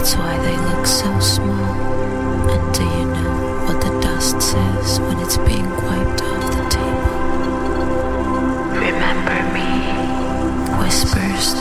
That's why they look so small. And do you know what the dust says when it's being quite